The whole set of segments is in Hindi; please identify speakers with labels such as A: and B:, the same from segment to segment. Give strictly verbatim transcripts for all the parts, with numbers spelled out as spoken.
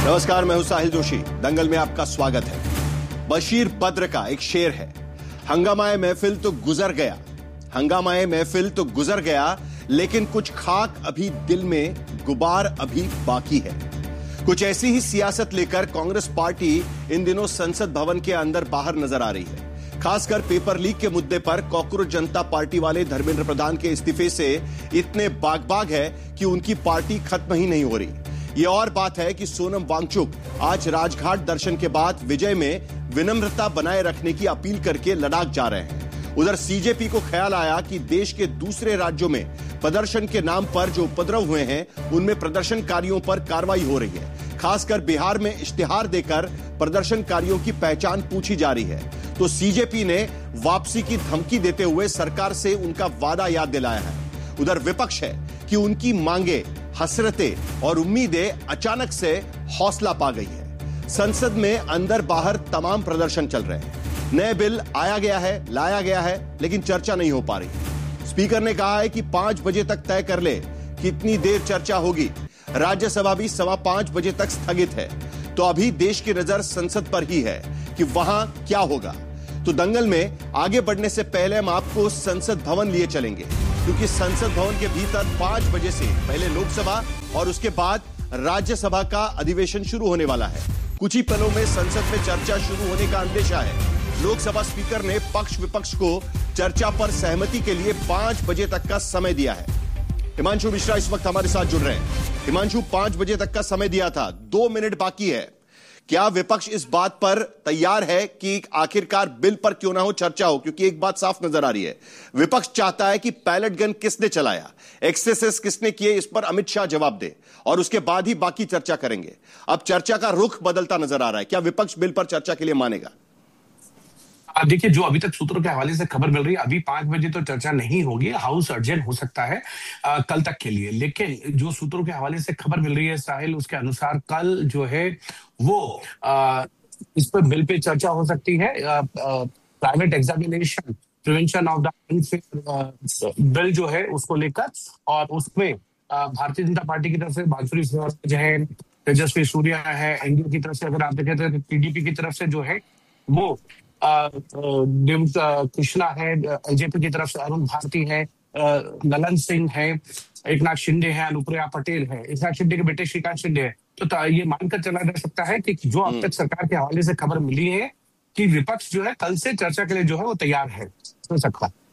A: नमस्कार, मैं हूं साहिल जोशी। दंगल में आपका स्वागत है। बशीर बद्र का एक शेर है, हंगामाए महफिल तो गुजर गया, हंगामाए महफिल तो गुजर गया, लेकिन कुछ खाक अभी दिल में, गुबार अभी बाकी है। कुछ ऐसी ही सियासत लेकर कांग्रेस पार्टी इन दिनों संसद भवन के अंदर बाहर नजर आ रही है। खासकर पेपर लीक के मुद्दे पर कॉकरोच जनता पार्टी वाले धर्मेंद्र प्रधान के इस्तीफे से इतने बाग बाग है कि उनकी पार्टी खत्म ही नहीं हो रही। ये और बात है कि सोनम वांगचुक आज राजघाट दर्शन के बाद विजय में विनम्रता बनाए रखने की अपील करके लद्दाख जा रहे हैं। उधर सीजेपी को ख्याल आया कि देश के दूसरे राज्यों में प्रदर्शन के नाम पर जो उपद्रव हुए हैं उनमें प्रदर्शनकारियों पर कार्रवाई हो रही है। खासकर बिहार में इश्तिहार देकर प्रदर्शनकारियों की पहचान पूछी जा रही है, तो सीजेपी ने वापसी की धमकी देते हुए सरकार से उनका वादा याद दिलाया है। उधर विपक्ष है कि उनकी मांगे, हसरतें और उम्मीदें अचानक से हौसला पा गई है। संसद में अंदर बाहर तमाम प्रदर्शन चल रहे हैं। नए बिल आया गया है, लाया गया है, लेकिन चर्चा नहीं हो पा रही। स्पीकर ने कहा है कि पांच बजे तक तय कर ले कितनी देर चर्चा होगी। राज्यसभा भी सवा पांच बजे तक स्थगित है, तो अभी देश की नजर संसद पर ही है कि वहां क्या होगा। तो दंगल में आगे बढ़ने से पहले हम आपको संसद भवन लिए चलेंगे, क्योंकि संसद भवन के भीतर पांच बजे से पहले लोकसभा और उसके बाद राज्यसभा का अधिवेशन शुरू होने वाला है। कुछ ही पलों में संसद में चर्चा शुरू होने का अंदेशा है। लोकसभा स्पीकर ने पक्ष विपक्ष को चर्चा पर सहमति के लिए पांच बजे तक का समय दिया है। हिमांशु मिश्रा इस वक्त हमारे साथ जुड़ रहे हैं। हिमांशु, पांच बजे तक का समय दिया था, दो मिनट बाकी है। क्या विपक्ष इस बात पर तैयार है कि आखिरकार बिल पर क्यों ना हो चर्चा हो? क्योंकि एक बात साफ नजर आ रही है, विपक्ष चाहता है कि पैलेट गन किसने चलाया, एक्सेसेस किसने किए, इस पर अमित शाह जवाब दे और उसके बाद ही बाकी चर्चा करेंगे। अब चर्चा का रुख बदलता नजर आ रहा है। क्या विपक्ष बिल पर चर्चा के लिए मानेगा?
B: देखिए, जो अभी तक सूत्रों के हवाले से खबर मिल रही है, अभी पांच बजे तो चर्चा नहीं होगी। हाउस अर्जेंट हो सकता है आ, कल तक के लिए। लेकिन जो सूत्रों के हवाले से खबर मिल रही है साहिल, उसके अनुसार कल जो है वो आ, इस पर बिल पे चर्चा हो सकती है। Private examination prevention of the unfair bill जो है उसको लेकर, और उसमें भारतीय जनता पार्टी की तरफ से बांसुरी स्वराज है, तेजस्वी सूर्या है, एनडीए की तरफ से अगर आप देखें तो टीडीपी की तरफ से जो है वो कृष्णा है, एलजेपी की तरफ से अरुण भारती है, ललन सिंह है, एकनाथ शिंदे है, अनुप्रिया पटेल है, एकनाथ शिंदे के बेटे श्रीकांत शिंदे है। तो ये मानकर चला जा सकता है कि जो अब तक सरकार के हवाले से खबर मिली है कि विपक्ष जो है कल से चर्चा के लिए जो है वो तैयार है, हो सकता है।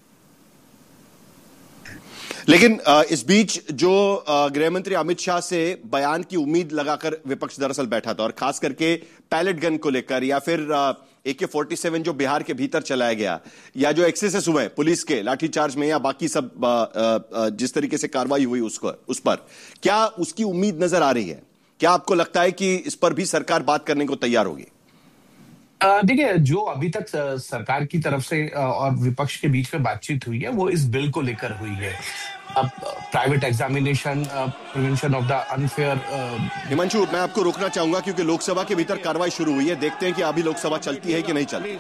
A: लेकिन इस बीच जो गृह मंत्री अमित शाह से बयान की उम्मीद लगाकर विपक्ष दरअसल बैठा था, और खास करके पैलेट गन को लेकर या फिर ए के फोर्टी सेवन जो बिहार के भीतर चलाया गया, या जो एक्सेसेस हुए पुलिस के लाठीचार्ज में, या बाकी सब जिस तरीके से कार्रवाई हुई उसको उस पर क्या उसकी उम्मीद नजर आ रही है? क्या आपको लगता है कि इस पर भी सरकार बात करने को तैयार होगी?
B: देखिए, जो अभी तक सरकार की तरफ से और विपक्ष के बीच में बातचीत हुई है वो इस बिल को लेकर हुई है। अब private examination prevention of the unfair.
A: Himanshu, मैं आपको रोकना चाहूंगा क्योंकि लोकसभा के भीतर कार्रवाई शुरू हुई है। देखते हैं कि अभी लोकसभा चलती है कि नहीं चलती।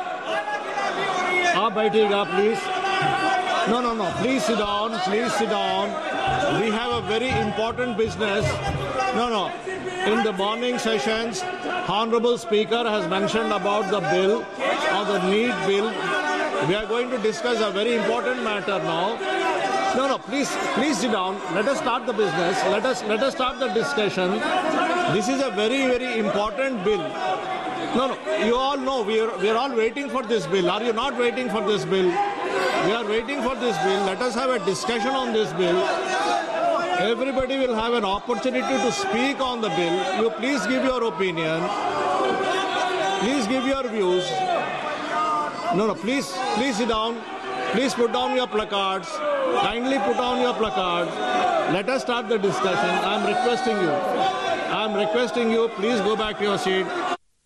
C: आप बैठिएगा please. No no no please sit down, please sit down. We have a very important business. No no in the morning sessions, Honorable Speaker has mentioned about the bill or the need bill. We are going to discuss a very important matter now. No, no, please, please sit down. Let us start the business. Let us, let us start the discussion. This is a very, very important bill. No, no, you all know we are, we are all waiting for this bill. Are you not waiting for this bill? We are waiting for this bill. Let us have a discussion on this bill. Everybody will have an opportunity to speak on the bill. You please give your opinion. Please give your views. No, no, please, please sit down. Please put down your placards. Kindly put down your placards. Let us start the discussion. I am requesting you. I am requesting you. Please go back to your seat.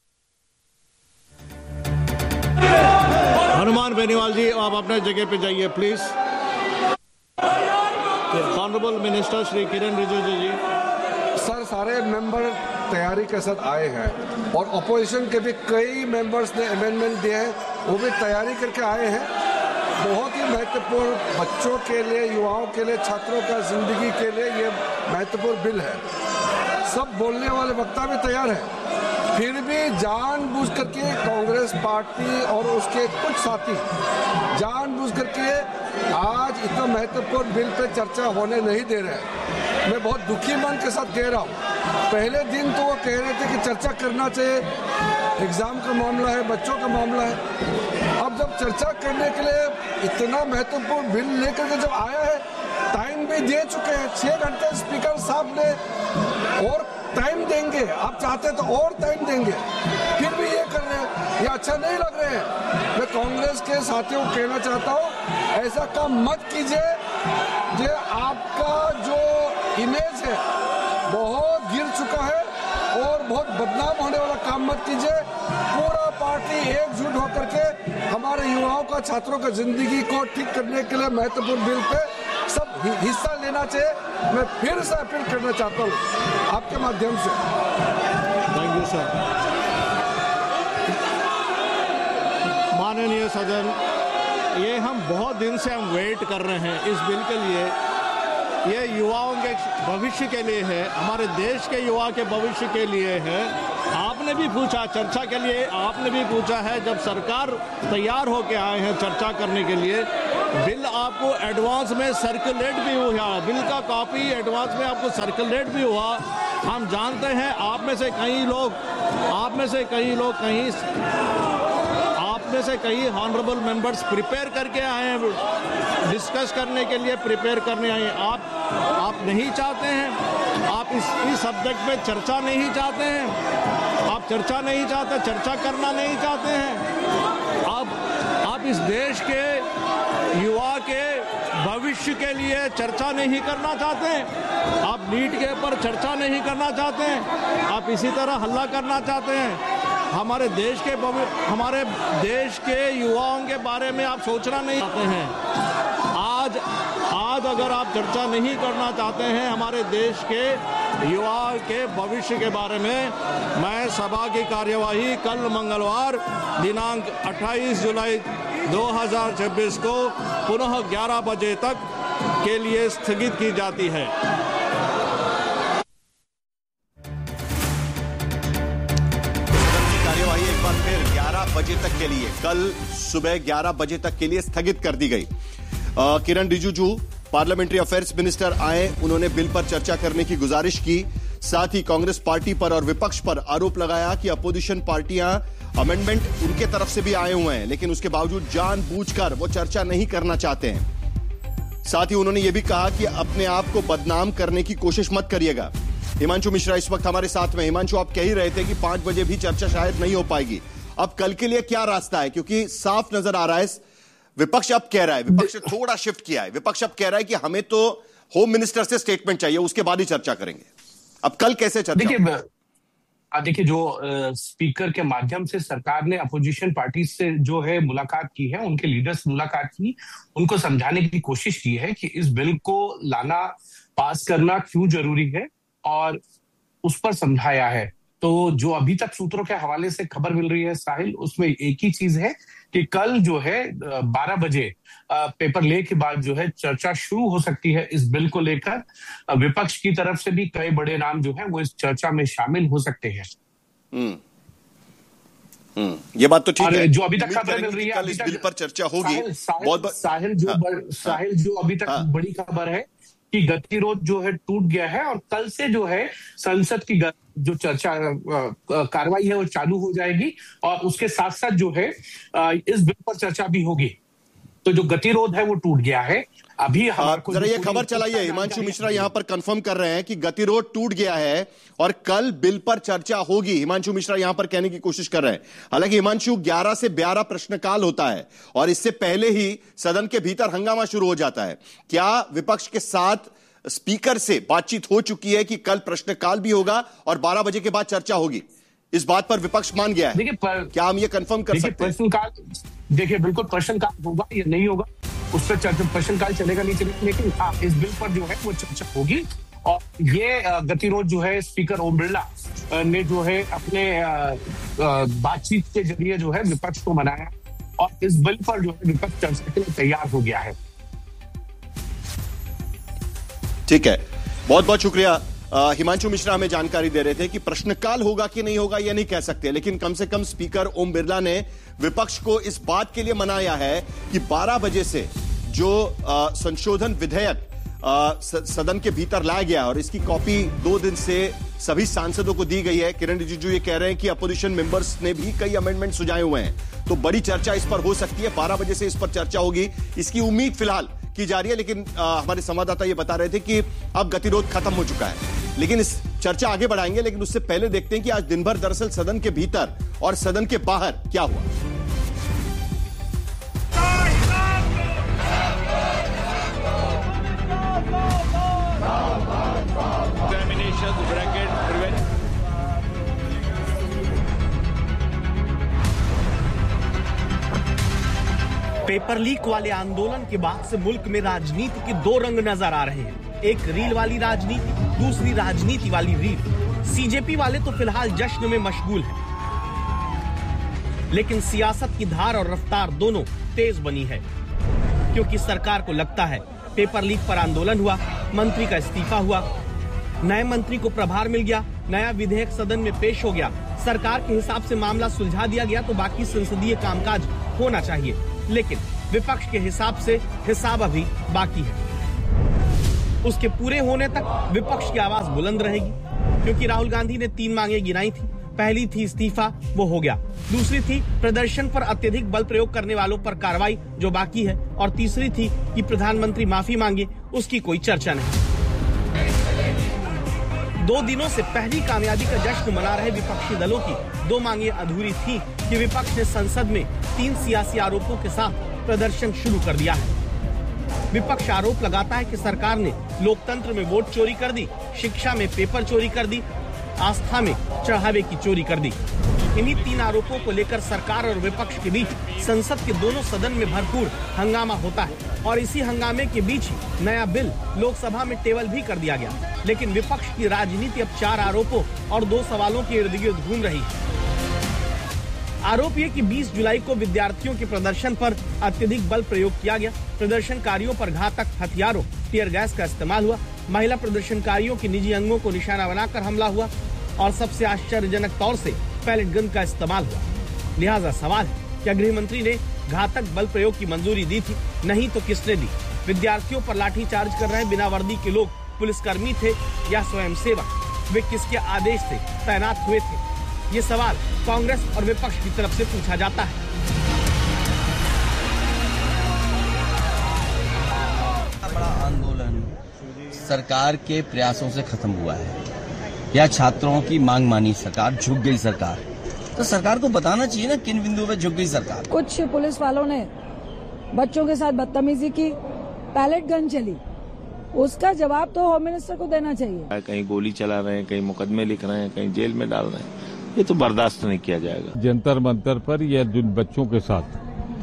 C: Hanuman Beniwal जी, आप अपने जगह पे जाइए please. Honourable minister Shri Kiran Rijiju ji.
D: Sir, सारे मेंबर तैयारी के साथ आए हैं और अपोजिशन के भी कई मेंबर्स ने अमेंडमेंट दिए हैं, वो भी तैयारी करके आए हैं। बहुत ही महत्वपूर्ण, बच्चों के लिए, युवाओं के लिए, छात्रों का जिंदगी के लिए ये महत्वपूर्ण बिल है। सब बोलने वाले वक्ता भी तैयार है। फिर भी जानबूझ करके कांग्रेस पार्टी और उसके कुछ साथी जानबूझ करके आज इतना महत्वपूर्ण बिल पे चर्चा होने नहीं दे रहे हैं। मैं बहुत दुखी मन के साथ कह रहा हूँ। पहले दिन तो वो कह रहे थे कि चर्चा करना चाहिए, एग्जाम का मामला है, बच्चों का मामला है। अब जब चर्चा करने के लिए इतना महत्वपूर्ण बिल लेकर के जब आया है, टाइम भी दे चुके हैं, छह घंटे स्पीकर साहब ने और टाइम देंगे, आप चाहते तो और टाइम देंगे, फिर भी ये कर रहे हैं, ये अच्छा नहीं लग रहे हैं। मैं कांग्रेस के साथियों को कहना चाहता हूँ, ऐसा काम मत कीजिए। जो आपका जो इमेज है बहुत गिर चुका है और बहुत बदनाम होने वाला काम मत कीजिए। पूरा पार्टी एकजुट होकर के हमारे युवाओं का, छात्रों का जिंदगी को ठीक करने के लिए महत्वपूर्ण बिल पे सब हिस्सा लेना चाहिए। मैं फिर से अपील करना चाहता हूँ आपके माध्यम से।
C: Thank you sir. माननीय सदन, ये हम बहुत दिन से हम वेट कर रहे हैं इस बिल के लिए। ये युवाओं के भविष्य के लिए है, हमारे देश के युवा के भविष्य के लिए है। आपने भी पूछा चर्चा के लिए, आपने भी पूछा है, जब सरकार तैयार होके आए हैं चर्चा करने के लिए, बिल आपको एडवांस में सर्कुलेट भी हुआ, बिल का कॉपी एडवांस में आपको सर्कुलेट भी हुआ। हम जानते हैं आप में से कई लोग आप में से कई लोग कहीं आप में से कई ऑनरेबल मेंबर्स प्रिपेयर करके आए हैं, डिस्कस करने के लिए प्रिपेयर करने आए हैं। आप आप नहीं चाहते हैं, आप इस इस सब्जेक्ट पे चर्चा नहीं चाहते हैं, आप चर्चा नहीं चाहते, चर्चा करना नहीं चाहते हैं। आप आप इस देश के युवा के भविष्य के लिए चर्चा नहीं करना चाहते हैं, आप नीट के ऊपर चर्चा नहीं करना चाहते हैं, आप इसी तरह हल्ला करना चाहते हैं। हमारे देश के हमारे देश के युवाओं के बारे में आप सोचना नहीं चाहते हैं। आज आज अगर आप चर्चा नहीं करना चाहते हैं हमारे देश के युवा के भविष्य के बारे में, मैं सभा की कार्यवाही कल मंगलवार दिनांक अट्ठाईस जुलाई दो हज़ार छब्बीस को पुनः ग्यारह बजे तक के लिए स्थगित की जाती है।
A: कार्यवाही एक बार फिर ग्यारह बजे तक के लिए, कल सुबह ग्यारह बजे तक के लिए स्थगित कर दी गई। आ, किरण रिजिजू पार्लियामेंट्री अफेयर्स मिनिस्टर आए, उन्होंने बिल पर चर्चा करने की गुजारिश की। साथ ही कांग्रेस पार्टी पर और विपक्ष पर आरोप लगाया कि अपोजिशन पार्टियां अमेंडमेंट उनके तरफ से भी आए हुए हैं, लेकिन उसके बावजूद जानबूझकर वो चर्चा नहीं करना चाहते हैं। साथ ही उन्होंने ये भी कहा कि अपने आप को बदनाम करने की कोशिश मत करिएगा। हिमांशु मिश्रा इस वक्त हमारे साथ में। हिमांशु, आप कह ही रहे थे कि पांच बजे भी चर्चा शायद नहीं हो पाएगी। अब कल के लिए क्या रास्ता है? क्योंकि साफ नजर आ रहा है विपक्ष अब कह रहा है, विपक्ष ने थोड़ा शिफ्ट किया है, विपक्ष अब कह रहा है कि हमें तो होम मिनिस्टर से स्टेटमेंट चाहिए, उसके बाद ही चर्चा करेंगे। अब कल कैसे चर्चा?
B: देखिए देखिए जो स्पीकर के माध्यम से सरकार ने अपोजिशन पार्टी से जो है मुलाकात की है, उनके लीडर्स मुलाकात की, उनको समझाने की कोशिश की है कि इस बिल को लाना, पास करना क्यों जरूरी है, और उस पर समझाया है। तो जो अभी तक सूत्रों के हवाले से खबर मिल रही है साहिल, उसमें एक ही चीज है कि कल जो है बारह बजे पेपर ले के बाद जो है चर्चा शुरू हो सकती है इस बिल को लेकर। विपक्ष की तरफ से भी कई बड़े नाम जो है वो इस चर्चा में शामिल हो सकते हैं।
A: हम्म हम्म ये बात तो ठीक है।
B: जो अभी तक खबर मिल रही है,
A: कल इस बिल पर चर्चा होगी।
B: बहुत साहिल जो साहिल जो अभी तक बड़ी खबर है कि गतिरोध जो है टूट गया है और कल से जो है संसद की जो चर्चा कार्रवाई है वो चालू हो जाएगी, और उसके साथ साथ जो है इस बिल पर चर्चा भी होगी। तो जो गतिरोध है वो टूट गया है। अभी हमारे
A: जरा ये खबर चलाइए, हिमांशु मिश्रा यहां पर कंफर्म कर रहे हैं कि गतिरोध टूट गया है और कल बिल पर चर्चा होगी। हिमांशु मिश्रा यहां पर कहने की कोशिश कर रहे हैं। हालांकि हिमांशु, ग्यारह से बारह प्रश्नकाल होता है और इससे पहले ही सदन के भीतर हंगामा शुरू हो जाता है। क्या विपक्ष के साथ स्पीकर से बातचीत हो चुकी है कि कल प्रश्नकाल भी होगा और बारह बजे के बाद चर्चा होगी? इस बात पर विपक्ष मान गया है। देखिए, क्या हम ये कंफर्म कर सकते हैं?
B: प्रश्नकाल, देखिए बिल्कुल प्रश्नकाल होगा या नहीं होगा उस पर चर्चा, प्रश्नकाल चलेगा नहीं चलेगा, लेकिन हाँ इस बिल पर जो है वो चर्चा होगी। और ये गतिरोध जो है स्पीकर ओम बिरला ने जो है अपने बातचीत के जरिए जो है विपक्ष को मनाया और इस बिल पर जो है विपक्ष चर्चा के लिए तैयार हो गया है।
A: ठीक है, बहुत बहुत शुक्रिया हिमांशु मिश्रा हमें जानकारी दे रहे थे कि प्रश्नकाल होगा कि नहीं होगा यह नहीं कह सकते, लेकिन कम से कम स्पीकर ओम बिरला ने विपक्ष को इस बात के लिए मनाया है कि बारह बजे से जो संशोधन विधेयक सदन के भीतर लाया गया और इसकी कॉपी दो दिन से सभी सांसदों को दी गई है। किरण रिजिजू ये कह रहे हैं कि अपोजिशन मेंबर्स ने भी कई अमेंडमेंट सुझाए हुए हैं, तो बड़ी चर्चा इस पर हो सकती है। बारह बजे से इस पर चर्चा होगी, इसकी उम्मीद फिलहाल की जा रही है। लेकिन आ, हमारे संवाददाता ये बता रहे थे कि अब गतिरोध खत्म हो चुका है, लेकिन इस चर्चा आगे बढ़ाएंगे। लेकिन उससे पहले देखते हैं कि आज दिन भर दरअसल सदन के भीतर और सदन के बाहर क्या हुआ।
E: पेपर लीक वाले आंदोलन के बाद से मुल्क में राजनीति के दो रंग नजर आ रहे हैं, एक रील वाली राजनीति, दूसरी राजनीति वाली रील। सीजेपी वाले तो फिलहाल जश्न में मशगूल हैं, लेकिन सियासत की धार और रफ्तार दोनों तेज बनी है, क्योंकि सरकार को लगता है पेपर लीक पर आंदोलन हुआ, मंत्री का इस्तीफा हुआ, नए मंत्री को प्रभार मिल गया, नया विधेयक सदन में पेश हो गया, सरकार के हिसाब से मामला सुलझा दिया गया तो बाकी संसदीय कामकाज होना चाहिए। लेकिन विपक्ष के हिसाब से हिसाब अभी बाकी है। उसके पूरे होने तक विपक्ष की आवाज बुलंद रहेगी, क्योंकि राहुल गांधी ने तीन मांगे गिनाई थी। पहली थी इस्तीफा, वो हो गया। दूसरी थी प्रदर्शन पर अत्यधिक बल प्रयोग करने वालों पर कार्रवाई, जो बाकी है। और तीसरी थी कि प्रधानमंत्री माफी मांगे, उसकी कोई चर्चा नहीं। दो दिनों से पहली कामयाबी का जश्न मना रहे विपक्षी दलों की दो मांगे अधूरी थी कि विपक्ष ने संसद में तीन सियासी आरोपों के साथ प्रदर्शन शुरू कर दिया है। विपक्ष आरोप लगाता है कि सरकार ने लोकतंत्र में वोट चोरी कर दी, शिक्षा में पेपर चोरी कर दी, आस्था में चढ़ावे की चोरी कर दी। इन्हीं तीन आरोपों को लेकर सरकार और विपक्ष के बीच संसद के दोनों सदन में भरपूर हंगामा होता है, और इसी हंगामे के बीच ही नया बिल लोकसभा में टेबल भी कर दिया गया। लेकिन विपक्ष की राजनीति अब चार आरोपों और दो सवालों के इर्द गिर्द घूम रही है। आरोप ये कि बीस जुलाई को विद्यार्थियों के प्रदर्शन पर अत्यधिक बल प्रयोग किया गया, प्रदर्शनकारियों पर घातक हथियारों टीयर गैस का इस्तेमाल हुआ, महिला प्रदर्शनकारियों के निजी अंगों को निशाना बनाकर हमला हुआ, और सबसे आश्चर्यजनक तौर से पैलेट गन का इस्तेमाल हुआ। लिहाजा सवाल है, क्या गृह मंत्री ने घातक बल प्रयोग की मंजूरी दी थी? नहीं तो किसने दी? विद्यार्थियों पर लाठीचार्ज कर रहे बिना वर्दी के लोग पुलिसकर्मी थे या स्वयंसेवक? वे किसके आदेश से तैनात हुए थे? ये सवाल कांग्रेस और विपक्ष की तरफ से पूछा जाता है।
F: बड़ा आंदोलन सरकार के प्रयासों से खत्म हुआ है, या छात्रों की मांग मानी सरकार, झुक गई सरकार? तो सरकार को बताना चाहिए ना किन बिंदुओं पे झुक गई सरकार।
G: कुछ पुलिस वालों ने बच्चों के साथ बदतमीजी की, पैलेट गन चली, उसका जवाब तो होम मिनिस्टर को देना चाहिए।
H: कहीं गोली चला रहे हैं, कहीं मुकदमे लिख रहे हैं, कहीं जेल में डाल रहे हैं, ये तो बर्दाश्त नहीं किया जाएगा।
I: जंतर मंतर पर यह जिन बच्चों के साथ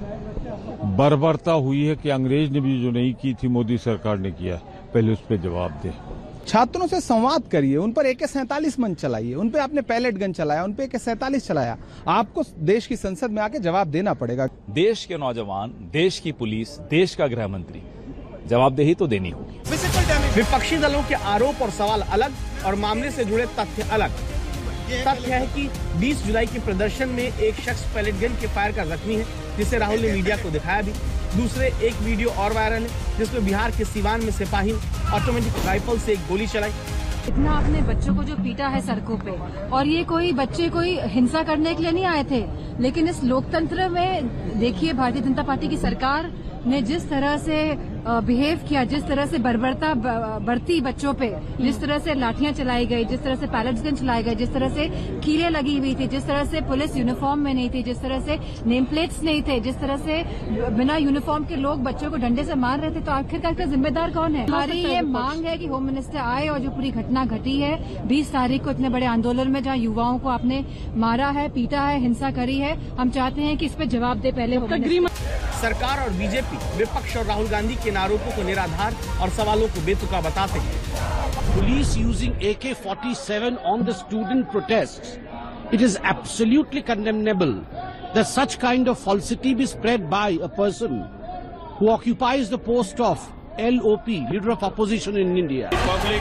I: बर्बरता हुई है कि अंग्रेज ने भी जो नहीं की थी मोदी सरकार ने किया, पहले उस पर जवाब दे।
J: छात्रों से संवाद करिए, उन पर ए के सैंतालीस मंच चलाइए, उन पे आपने पैलेट गन चलाया, उन पे ए के सैंतालीस चलाया। आपको देश की संसद में आके जवाब देना पड़ेगा।
K: देश के नौजवान, देश की पुलिस, देश का गृह मंत्री, जवाबदेही तो देनी होगी।
E: विपक्षी दलों के आरोप और सवाल अलग और मामले से जुड़े तथ्य अलग। तथ्य है कि बीस जुलाई के प्रदर्शन में एक शख्स पैलेट गन के फायर का जख्मी है, जिसे राहुल ने मीडिया को दिखाया भी। दूसरे एक वीडियो और वायरल है, जिसमें बिहार के सिवान में सिपाही ऑटोमेटिक राइफल से एक गोली चलाई।
L: इतना अपने बच्चों को जो पीटा है सड़कों पे, और ये कोई बच्चे कोई हिंसा करने के लिए नहीं आए थे, लेकिन इस लोकतंत्र में देखिए भारतीय जनता पार्टी की सरकार ने जिस तरह से बिहेव किया, जिस तरह से बर्बरता बढ़ती बच्चों पे, जिस तरह से लाठियां चलाई गई, जिस तरह से पैलेट्स गन चलाई गई, जिस तरह से कीलें लगी हुई थी, जिस तरह से पुलिस यूनिफॉर्म में नहीं थी, जिस तरह से नेम प्लेट्स नहीं थे, जिस तरह से बिना यूनिफॉर्म के लोग बच्चों को डंडे से मार रहे थे, तो आखिरकार का जिम्मेदार कौन है? हमारी ये मांग है कि होम मिनिस्टर आए और जो पूरी घटना घटी है बीस तारीख को इतने बड़े आंदोलन में, जहाँ युवाओं को आपने मारा है, पीटा है, हिंसा करी है, हम चाहते हैं कि इस पर जवाब दे पहले।
E: सरकार और बीजेपी विपक्ष और राहुल गांधी के आरोपों को निराधार और सवालों को बेतुका बताते हैं।
M: Police using A K forty-seven on the student protests. It is absolutely condemnable that such kind of falsity be spread by a person who occupies the post of L O P, Leader of Opposition in India.
N: Public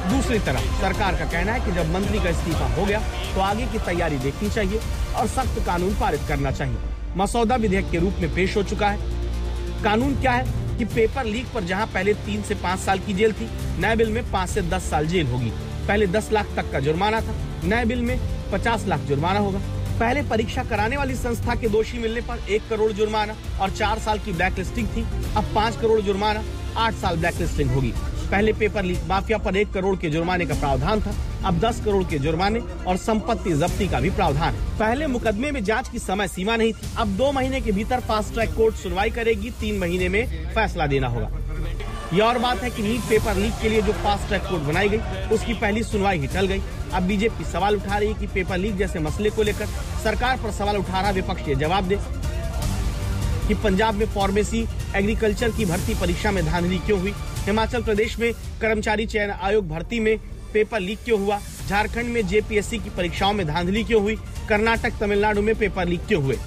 E: दूसरी तरफ सरकार का कहना है कि जब मंत्री का इस्तीफा हो गया तो आगे की तैयारी देखनी चाहिए और सख्त कानून पारित करना चाहिए। मसौदा विधेयक के रूप में पेश हो चुका है। कानून क्या है कि पेपर लीक पर जहां पहले तीन से पाँच साल की जेल थी, नए बिल में पाँच से दस साल जेल होगी। पहले दस लाख तक का जुर्माना था, नए बिल में पचास लाख जुर्माना होगा। पहले परीक्षा कराने वाली संस्था के दोषी मिलने पर एक करोड़ जुर्माना और चार साल की ब्लैकलिस्टिंग थी, अब पाँच करोड़ जुर्माना, आठ साल ब्लैकलिस्टिंग होगी। पहले पेपर लीक माफिया पर एक करोड़ के जुर्माने का प्रावधान था, अब दस करोड़ के जुर्माने और संपत्ति जब्ती का भी प्रावधान है। पहले मुकदमे में जांच की समय सीमा नहीं थी, अब दो महीने के भीतर फास्ट ट्रैक कोर्ट सुनवाई करेगी, तीन महीने में फैसला देना होगा। ये और बात है कि नीट पेपर लीक के लिए जो फास्ट ट्रैक कोर्ट बनाई गई उसकी पहली सुनवाई ही टल गई। अब बीजेपी सवाल उठा रही है कि पेपर लीक जैसे मसले को लेकर सरकार पर सवाल उठा रहा विपक्ष ये जवाब दे कि पंजाब में फार्मेसी एग्रीकल्चर की भर्ती परीक्षा में धांधली क्यों हुई, हिमाचल प्रदेश में कर्मचारी चयन आयोग भर्ती में पेपर लीक क्यों हुआ, झारखंड में जेपीएससी की परीक्षाओं में धांधली क्यों हुई, कर्नाटक तमिलनाडु में पेपर लीक क्यों हुए।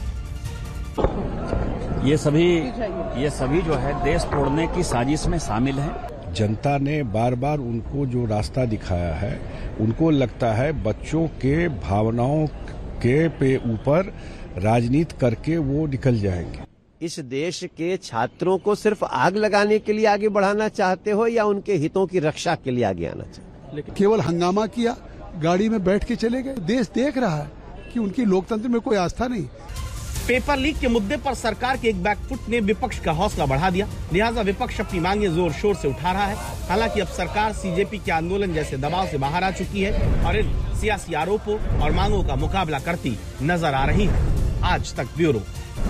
N: ये सभी ये सभी जो है देश तोड़ने की साजिश में शामिल हैं।
O: जनता ने बार बार उनको जो रास्ता दिखाया है, उनको लगता है बच्चों के भावनाओं के पे ऊपर राजनीति करके वो निकल जाएंगे।
P: इस देश के छात्रों को सिर्फ आग लगाने के लिए आगे बढ़ाना चाहते हो या उनके हितों की रक्षा के लिए आगे आना चाहते?
Q: लेकिन केवल हंगामा किया, गाड़ी में बैठ के चले गए। देश देख रहा है कि उनकी लोकतंत्र में कोई आस्था नहीं।
E: पेपर लीक के मुद्दे पर सरकार के एक बैकफुट ने विपक्ष का हौसला बढ़ा दिया, लिहाजा विपक्ष अपनी मांगे जोर शोर से उठा रहा है। हालांकि अब सरकार सीजेपी के आंदोलन जैसे दबाव से बाहर आ चुकी है और इन सियासी आरोपों और मांगों का मुकाबला करती नजर आ रही है। आज तक ब्यूरो।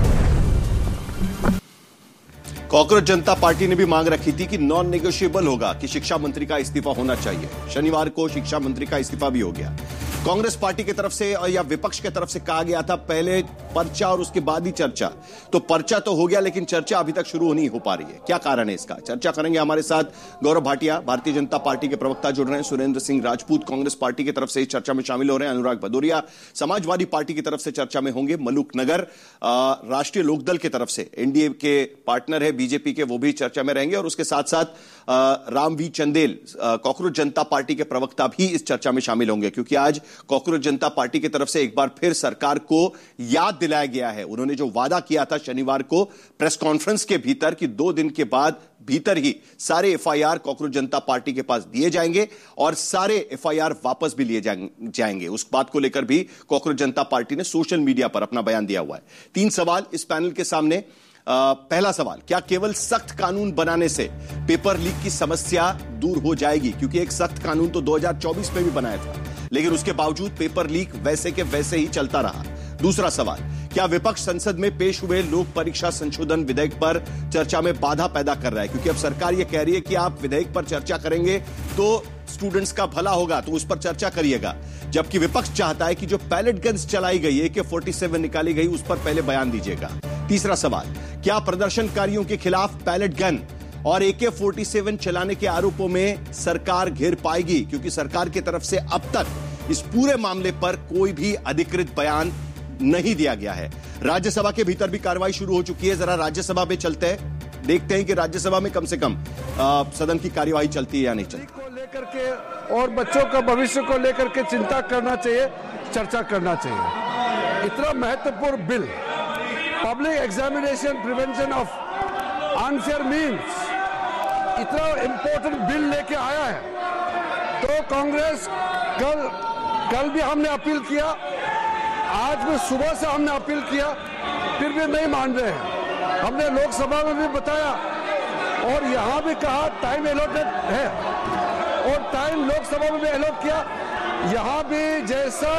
A: कांग्रेस जनता पार्टी ने भी मांग रखी थी कि नॉन नेगोशिएबल होगा कि शिक्षा मंत्री का इस्तीफा होना चाहिए। शनिवार को शिक्षा मंत्री का इस्तीफा भी हो गया। कांग्रेस पार्टी की तरफ से या विपक्ष की तरफ से कहा गया था पहले पर्चा और उसके बाद ही चर्चा। तो पर्चा तो हो गया लेकिन चर्चा अभी तक शुरू नहीं हो पा रही है। क्या कारण है इसका? चर्चा करेंगे हमारे साथ गौरव भाटिया, भारतीय जनता पार्टी के प्रवक्ता जुड़ रहे हैं, सुरेंद्र सिंह राजपूत कांग्रेस पार्टी की तरफ से इस चर्चा में शामिल हो रहे हैं, अनुराग भदौरिया समाजवादी पार्टी की तरफ से चर्चा में होंगे, मलूक नगर राष्ट्रीय लोकदल की तरफ से एनडीए के पार्टनर है बीजेपी के, वो भी चर्चा में रहेंगे, और उसके साथ साथ Ram we Chandel Congress Janata party के प्रवक्ता भी इस चर्चा में शामिल होंगे, क्योंकि आज कांग्रेस जनता पार्टी की तरफ से एक बार फिर सरकार को याद दिलाया गया है। उन्होंने जो वादा किया था शनिवार को प्रेस कॉन्फ्रेंस के भीतर कि दो दिन के बाद भीतर ही सारे एफआईआर कांग्रेस जनता पार्टी के पास दिए जाएंगे और सारे एफआईआर वापस भी लिए जाएंगे। उस बात को लेकर भी कांग्रेस जनता पार्टी ने सोशल मीडिया पर अपना बयान दिया हुआ है। तीन सवाल इस पैनल के सामने। आ, पहला सवाल, क्या केवल सख्त कानून बनाने से पेपर लीक की समस्या दूर हो जाएगी? क्योंकि एक सख्त कानून तो दो हज़ार चौबीस में भी बनाया था, लेकिन उसके बावजूद पेपर लीक वैसे के वैसे ही चलता रहा। दूसरा सवाल, क्या विपक्ष संसद में पेश हुए लोक परीक्षा संशोधन विधेयक पर चर्चा में बाधा पैदा कर रहा है? क्योंकि अब सरकार यह कह रही है कि आप विधेयक पर चर्चा करेंगे तो स्टूडेंट्स का भला होगा, तो उस पर चर्चा करिएगा, जबकि विपक्ष चाहता है कि जो पैलेट गन्स चलाई गई, ए के सैंतालीस निकाली गई, उस पर पहले बयान दीजिएगा। तीसरा सवाल, क्या प्रदर्शनकारियों के खिलाफ पैलेट गन और ए के सैंतालीस चलाने के आरोपों में सरकार घिर पाएगी? क्योंकि सरकार की तरफ से अब तक इस पूरे मामले पर कोई भी अधिकृत बयान नहीं दिया गया है। राज्यसभा के भीतर भी कार्रवाई शुरू हो चुकी है। जरा राज्यसभा में चलते हैं, देखते हैं कि राज्यसभा में कम से कम आ, सदन की कार्यवाही चलती है या नहीं चलती।
D: को लेकर के और बच्चों का भविष्य को लेकर के चिंता करना चाहिए, चर्चा करना चाहिए। इतना महत्वपूर्ण bill, public examination prevention of unfair means, इतना इंपॉर्टेंट बिल लेके आया है, तो कांग्रेस कल कल भी हमने अपील किया, आज भी सुबह से हमने अपील किया, फिर भी नहीं मान रहे हैं। हमने लोकसभा में भी बताया और यहां भी कहा टाइम अलॉटेड है, और टाइम लोकसभा में भी अलॉट किया। यहां भी जैसा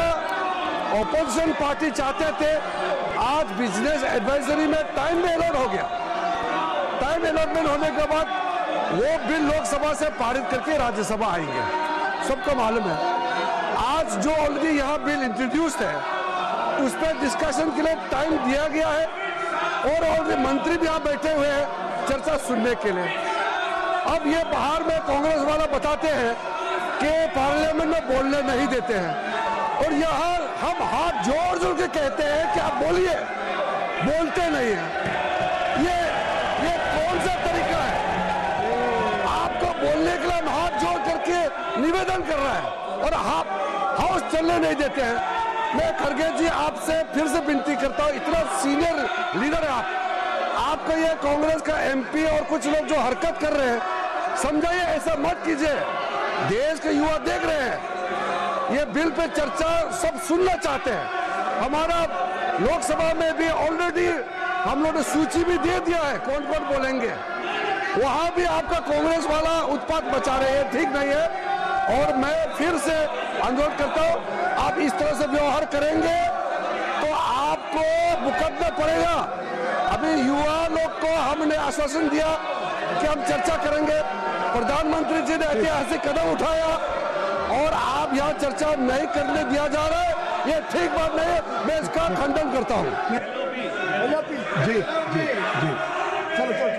D: ऑपोजिशन पार्टी चाहते थे, आज बिजनेस एडवाइजरी में टाइम में अलॉट हो गया। टाइम अलॉटमेंट होने के बाद वो बिल लोकसभा से पारित करके राज्यसभा आएंगे, सबको मालूम है। आज जो ऑलरेडी यहाँ बिल इंट्रोड्यूस्ड है, उस पर डिस्कशन के लिए टाइम दिया गया है, और ऑलरेडी मंत्री भी यहाँ बैठे हुए हैं चर्चा सुनने के लिए। अब ये बाहर में कांग्रेस वाला बताते हैं कि पार्लियामेंट में बोलने नहीं देते हैं, और यहाँ हम हाथ जोड़ जोड़ के कहते हैं कि आप बोलिए, बोलते नहीं हैं। ये ये कौन सा तरीका है? आपको बोलने के लिए हम हाथ जोड़ करके निवेदन कर रहा है और हाउस चलने नहीं देते हैं। मैं खड़गे जी आपसे फिर से विनती करता हूँ, इतना सीनियर लीडर है आप, आपका ये कांग्रेस का एमपी और कुछ लोग जो हरकत कर रहे हैं, समझाइए, ऐसा मत कीजिए। देश के युवा देख रहे हैं, ये बिल पे चर्चा सब सुनना चाहते हैं। हमारा लोकसभा में भी ऑलरेडी हम लोगों ने सूची भी दे दिया है कौन कौन बोलेंगे, वहां भी आपका कांग्रेस वाला उत्पात मचा रहे हैं, ठीक नहीं है। और मैं फिर से अनुरोध करता हूं, आप इस तरह से व्यवहार करेंगे तो आपको मुकदमा पड़ेगा। अभी युवा लोग को हमने आश्वासन दिया कि हम चर्चा करेंगे, प्रधानमंत्री जी ने ऐतिहासिक कदम उठाया और आप यहाँ चर्चा नहीं करने दिया जा रहा है, ये ठीक बात नहीं है, मैं इसका खंडन करता हूँ।
Q: जी जी जी चलो चलो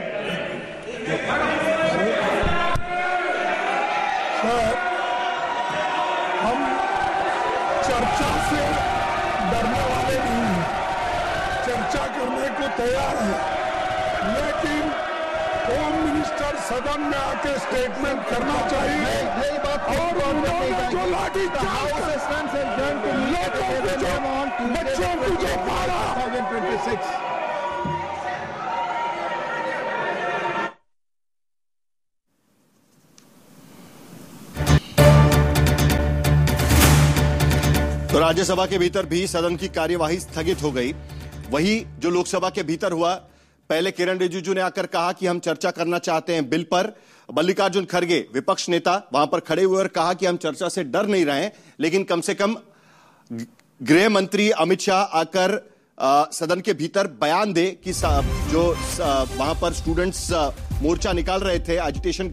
Q: सर, हम चर्चा से डरने वाले नहीं हैं, चर्चा करने को तैयार हैं, लेकिन होम मिनिस्टर सदन में आके स्टेटमेंट करना चाहिए। यही बात और उन्होंने जो लाठी चार्ज बच्चों को जो मारा
A: तो राज्यसभा के भीतर भी सदन की कार्यवाही स्थगित हो गई। वही जो लोकसभा के भीतर हुआ, पहले किरण रिजिजू ने आकर कहा कि हम चर्चा करना चाहते हैं बिल पर। मल्लिकार्जुन खड़गे विपक्ष नेता वहां पर खड़े हुए और कहा कि हम चर्चा से डर नहीं रहे, लेकिन कम से कम गृह मंत्री अमित शाह आकर आ, सदन के भीतर बयान दे कि जो वहां पर स्टूडेंट्स मोर्चा निकाल रहे थे, एजिटेशन